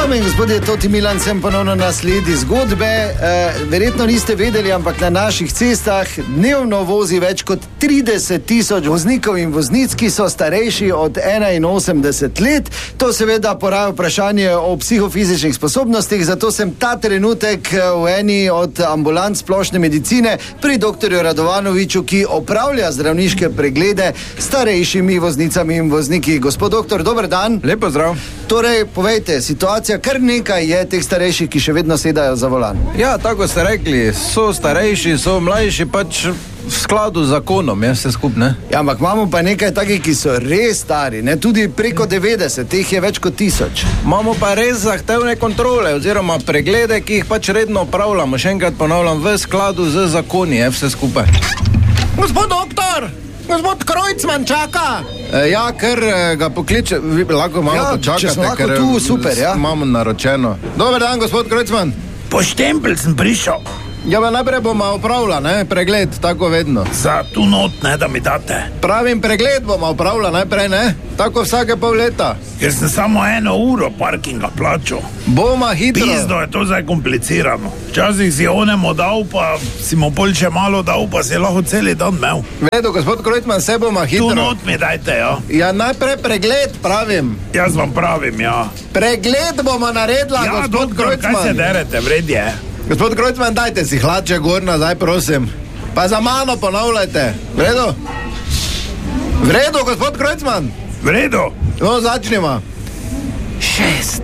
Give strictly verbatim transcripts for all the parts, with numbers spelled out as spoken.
Dame in gospodje, Toti Milan, sem ponovno na sledi zgodbe. E, verjetno niste vedeli, ampak na naših cestah dnevno vozi več kot trideset tisoč voznikov in voznic, ki so starejši od enainosemdeset let. To seveda poraja vprašanje o psihofizičnih sposobnostih, zato sem ta trenutek v eni od ambulant splošne medicine pri doktorju Radovanoviču, ki opravlja zdravniške preglede starejšimi voznicami in vozniki. Gospod doktor, dober dan. Lepo zdrav. Torej, povejte, situacija, kar nekaj je teh starejših, ki še vedno sedajo za volan. Ja, tako ste rekli, so starejši, so mlajši, pač v skladu z zakonom, je vse skupne. Ja, ampak imamo pa nekaj takih, ki so res stari, ne, tudi preko devetdeset, teh je več kot tisoč. Imamo pa res zahtevne kontrole, oziroma preglede, ki jih pač redno opravljamo, še enkrat ponavljam, v skladu z zakoni, je vse skupaj. Gospod doktor! Gospod Krojcman čaka! E, ja, ker ga pokliče, vi lahko malo ja, počakate, če smo lahko ker tu, super, ja. Imamo naročeno. Dober dan, gospod Krojcman. Po štempelj sem prišel. Ja, pa najprej bomo opravila, ne, pregled, tako vedno. Za tu not, ne, da mi date. Pravim, pregled bomo opravila najprej, ne, tako vsake pol leta. Ker sem samo eno uro parkinga plačal. Boma hitro. Pizdo je to zdaj komplicirano. Včasih si onemu dal, pa si mu pol še malo dal, pa si lahko celi dan imel. Vedo, gospod Krojcman, se boma hitro. Tu not mi dajte, ja. Ja, najprej pregled, pravim. Jaz vam pravim, ja. Pregled bomo naredila, ja, gospod doktor, Krojcman. kaj se derete, vred je. Gospod Krojcman, dajte si hlače gor nazaj, prosim. Pa za mano ponavljajte. Vredo? Vredo, gospod Krojcman? Vredo. No, začnimo. Šest.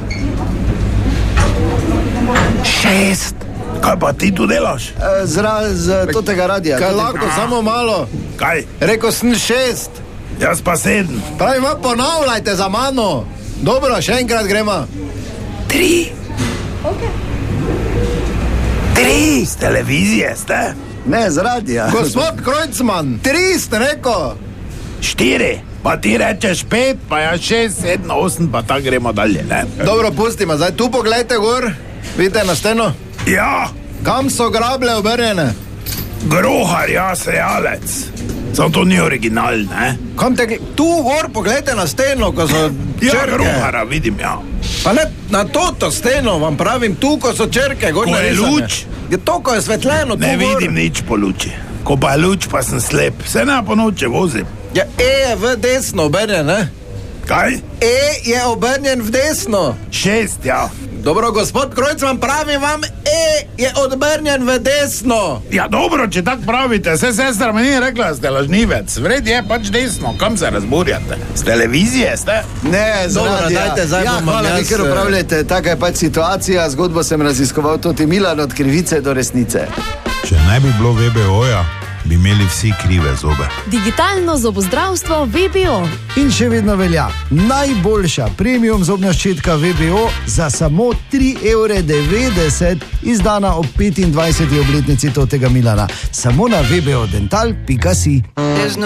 Šest. Kaj pa ti tu delaš? E, zra, z totega radija. Kaj lahko, A. samo malo. Kaj? Rekl sem šest. Jaz pa sedem. Pravim, vam ponavljajte za mano. Dobro, še enkrat gremo. Tri. Ok. Tri. Z televizije ste? Ne, z radija. Gospod Krojcman, tri ste rekel. Štiri. Pa ti rečeš pet, pa ja šest, sedem, osem, pa tako gremo dalje, ne? Dobro, pustimo. Zdaj tu pogledajte gor. Vidite na steno? Ja. Kam so grable obrnjene? Grohar, jaz, realec. Samo to ni original, ne? Kam te... Tu gor pogledajte na steno, ko so Ja, črke. grohara vidim, ja. Pa ne, na toto steno vam pravim, tu, ko so črke, gor Ko je narisane. luč. Je to, ko je svetljeno, tu Ne gor. vidim nič po luči. Ko pa je luč, pa sem slep. Se ne po noče vozim. Ja, E je v desno obrnjen, ne? Kaj? E je obrnjen v desno. Šest, ja. Dobro, gospod Krojcman, pravim vam, E je obrnjen v desno. Ja, dobro, če tako pravite. Se sestra mi ni rekla, da ste lažnivec. Vred je pač desno. Kam se razburjate? Z televizije ste? Ne, z Dobro, radija. dajte, zdaj ja, bom hvala, jaz, vi ker upravljate, taka je pač situacija. Zgodbo sem raziskoval Toti Milan od krivice do resnice. Če ne bi bilo V B O-ja, bi imeli vsi krive zobe. Digitalno zobozdravstvo V B O. In še vedno velja najboljša premium zobna ščetka V B O za samo tri evre devetdeset, izdana ob petindvajseti obletnici Totega Milana. Samo na v b o dental pika si.